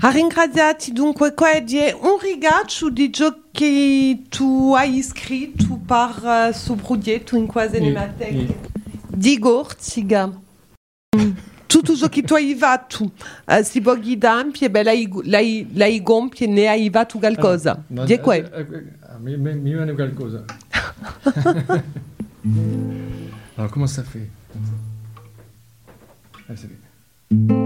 Ringraziati dunque qua di un rigaccio di giochi che tu hai scritto per suo progetto in quasi animateca di Gorziga. Tutto ciò che tu hai fatto, si può guidare, l'hai gonfie, ne hai fatto qualcosa. Di qua. Mi viene qualcosa. Alors, comment ça fait? Ah, c'est bien.